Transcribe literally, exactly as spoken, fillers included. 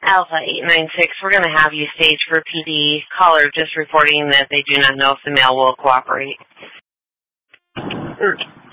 Alpha eight nine six, we're going to have you staged for P D. Caller just reporting that they do not know if the mail will cooperate.